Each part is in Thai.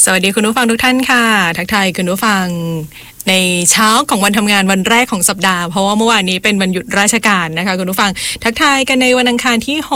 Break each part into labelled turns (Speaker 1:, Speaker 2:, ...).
Speaker 1: สวัสดีคุณผู้ฟังทุกท่านค่ะทักทายคุณผู้ฟังในเช้าของวันทำงานวันแรกของสัปดาห์เพราะว่าเมื่อวานนี้เป็นวันหยุดราชการนะคะคุณผู้ฟังทักทายกันในวันอังคารที่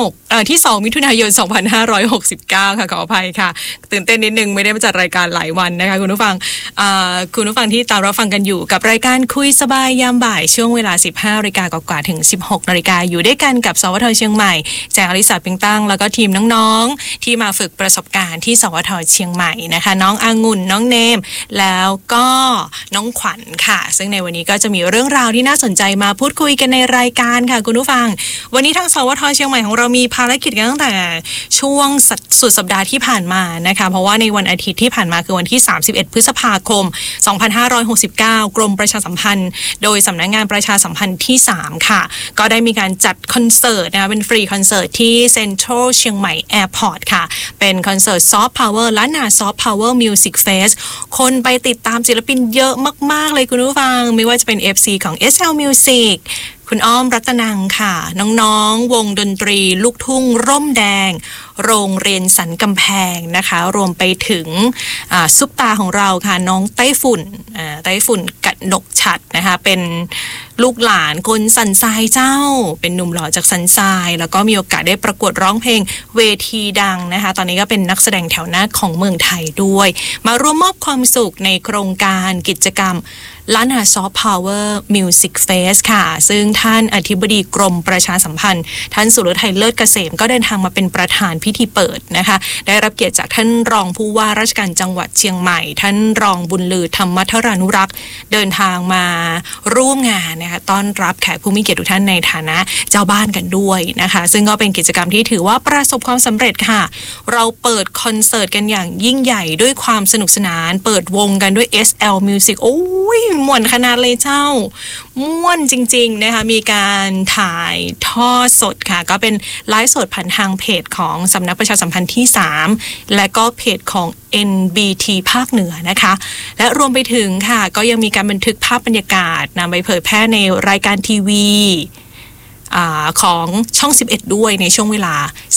Speaker 1: 2 มิถุนายน 2569 ค่ะขออภัยค่ะตื่นเต้นนิดนึงไม่ได้มาจัดรายการหลายวันนะคะคุณผู้ฟังที่ตามรับฟังกันอยู่กับรายการคุยสบายยามบ่ายช่วงเวลา 15 นาฬิกากว่าถึง 16 นาฬิกาอยู่ด้วยกันกับสวทเชียงใหม่แจงอลิสาเพียงตั้งแล้วก็ทีมน้องๆที่มาฝึกประสบการณ์ที่สวทเชียงใหม่นะคะน้ององุ่นน้องเนมแล้วก็น้องขวัญค่ะซึ่งในวันนี้ก็จะมีเรื่องราวที่น่าสนใจมาพูดคุยกันในรายการค่ะคุณผู้ฟังวันนี้ทางสวทเชียงใหม่ของเรามีภารกิจกันตั้งแต่ช่วงสุดสัปดาห์ที่ผ่านมานะคะเพราะว่าในวันอาทิตย์ที่ผ่านมาคือวันที่31 พฤษภาคม 2569 กรมประชาสัมพันธ์โดยสำนักงานประชาสัมพันธ์ที่ 3 ค่ะก็ได้มีการจัดคอนเสิร์ตนะคะเป็นฟรีคอนเสิร์ตที่เซ็นทรัลเชียงใหม่แอร์พอร์ตค่ะเป็นคอนเสิร์ตซอฟต์พาวเวอร์ล้านนาซอฟต์พาวเวอร์มิวสิกเฟสคนไปติดตามศิลปินเยอะมากๆเลยคุณผู้ฟังไม่ว่าจะเป็น FC ของ SL Music คุณอ้อมรัตนังค่ะน้องๆวงดนตรีลูกทุ่งร่มแดงโรงเรียนสันกำแพงนะคะรวมไปถึงซุปตาของเราค่ะน้องไต้ฝุ่นกนกฉัตรนะคะเป็นลูกหลานคนสันทรายเจ้าเป็นหนุ่มหล่อจากสันทรายแล้วก็มีโอกาสได้ประกวดร้องเพลงเวทีดังนะคะตอนนี้ก็เป็นนักแสดงแถวหน้าของเมืองไทยด้วยมาร่วมมอบความสุขในโครงการกิจกรรมล้านนาซอฟต์พาวเวอร์มิวสิกเฟสค่ะซึ่งท่านอธิบดีกรมประชาสัมพันธ์ท่านสุรทัยเลิศเกษมก็เดินทางมาเป็นประธานพิธีเปิดนะคะได้รับเกียรติจากท่านรองผู้ว่าราชการจังหวัดเชียงใหม่ท่านรองบุญลือธรรมธรานุรักษ์เดินทางมาร่วมงานนะคะต้อนรับแขกผู้มีเกียรติทุกท่านในฐานะเจ้าบ้านกันด้วยนะคะซึ่งก็เป็นกิจกรรมที่ถือว่าประสบความสำเร็จค่ะเราเปิดคอนเสิร์ตกันอย่างยิ่งใหญ่ด้วยความสนุกสนานเปิดวงกันด้วย SL Music โอ้ยม่วนขนาดเลยเจ้าม่วนจริงๆนะคะมีการถ่ายทอดสดค่ะก็เป็นไลฟ์สดผ่านทางเพจของสำนักประชาสัมพันธ์ที่ 3และก็เพจของ NBT ภาคเหนือนะคะและรวมไปถึงค่ะก็ยังมีการบันทึกภาพบรรยากาศนำไปเผยแพร่ในรายการทีวีของช่อง11ด้วยในช่วงเวลา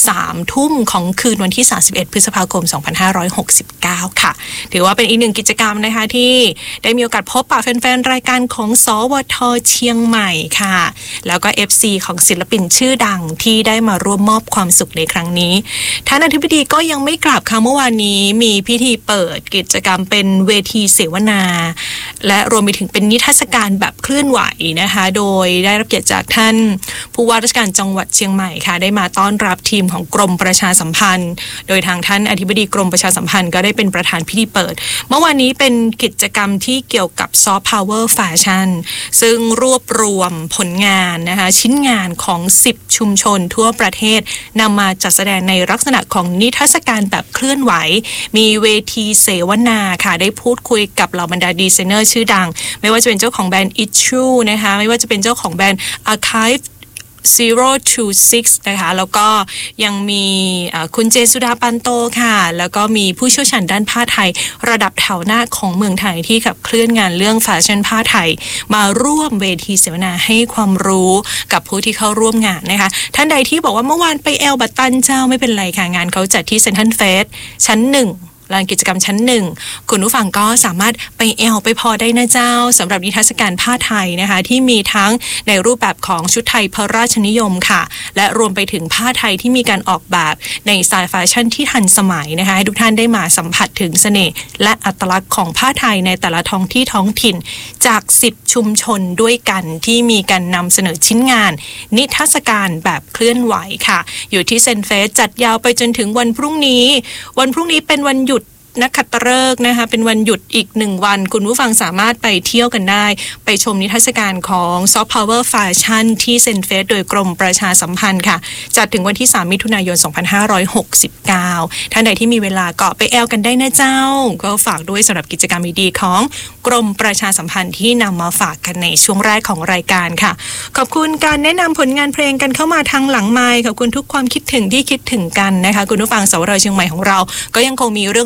Speaker 1: 3 ทุ่มของคืนวันที่31 พฤษภาคม 2569 ค่ะถือว่าเป็นอีกหนึ่งกิจกรรมนะคะที่ได้มีโอกาสพบปะแฟนๆรายการของสวทเชียงใหม่ค่ะแล้วก็ FC ของศิลปินชื่อดังที่ได้มาร่วมมอบความสุขในครั้งนี้ท่านอธิบดีก็ยังไม่กลับค่ะเมื่อวานนี้มีพิธีเปิดกิจกรรมเป็นเวทีเสวนาและรวมไปถึงเป็นนิทรรศการแบบเคลื่อนไหวนะคะโดยได้รับเกียรติจากท่านผู้ว่าราชการจังหวัดเชียงใหม่ค่ะได้มาต้อนรับทีมของกรมประชาสัมพันธ์โดยทางท่านอธิบดีกรมประชาสัมพันธ์ก็ได้เป็นประธานพิธีเปิดเมื่อวานนี้เป็นกิจกรรมที่เกี่ยวกับซอฟต์พาวเวอร์แฟชั่นซึ่งรวบรวมผลงานนะคะชิ้นงานของ10ชุมชนทั่วประเทศนำมาจัดแสดงในลักษณะของนิทรรศการแบบเคลื่อนไหวมีเวทีเสวนาค่ะได้พูดคุยกับเหล่าบรรดาดีไซเนอร์ชื่อดังไม่ว่าจะเป็นเจ้าของแบรนด์ Issue นะคะไม่ว่าจะเป็นเจ้าของแบรนด์ Archive 026 นะคะแล้วก็ยังมีคุณเจนสุดาปันโตค่ะแล้วก็มีผู้เชี่ยวชาญด้านผ้าไทยระดับแถวหน้าของเมืองไทยที่ขับเคลื่อนงานเรื่องแฟชั่นผ้าไทยมาร่วมเวทีเสวนาให้ความรู้กับผู้ที่เข้าร่วมงานนะคะท่านใดที่บอกว่าเมื่อวานไปแอลบัตตันเจ้าไม่เป็นไรค่ะงานเขาจัดที่เซ็นทรัลเฟสชั้น 1ลานกิจกรรมชั้น 1คุณผู้ฟังก็สามารถไปแอลไปพอได้นะเจ้าสำหรับนิทรรศการผ้าไทยนะคะที่มีทั้งในรูปแบบของชุดไทยพระราชนิยมค่ะและรวมไปถึงผ้าไทยที่มีการออกแบบในสไตล์แฟชั่นที่ทันสมัยนะคะให้ทุกท่านได้มาสัมผัสถึงเสน่ห์และอัตลักษณ์ของผ้าไทยในแต่ละท้องที่ท้องถิ่นจาก10ชุมชนด้วยกันที่มีการนำเสนอชิ้นงานนิทรรศการแบบเคลื่อนไหวค่ะอยู่ที่เซ็นเฟสจัดยาวไปจนถึงวันพรุ่งนี้เป็นวันหยุดนักขัตฤกษ์นะคะเป็นวันหยุดอีก1วันคุณผู้ฟังสามารถไปเที่ยวกันได้ไปชมนิทรรศการของซอฟต์พาวเวอร์แฟชั่นที่เซ็นเฟสโดยกรมประชาสัมพันธ์ค่ะจัดถึงวันที่3 มิถุนายน 2569ท่านใดที่มีเวลาก็ไปแอลกันได้นะเจ้าก็ฝากด้วยสำหรับกิจกรรมดีๆของกรมประชาสัมพันธ์ที่นำมาฝากกันในช่วงแรกของรายการค่ะขอบคุณการแนะนำผลงานเพลงกันเข้ามาทางหลังไมค์ขอบคุณทุกความคิดถึงที่คิดถึงกันนะคะคุณผู้ฟังสวทเชียงใหม่ของเราก็ยังคงมีเรื่อง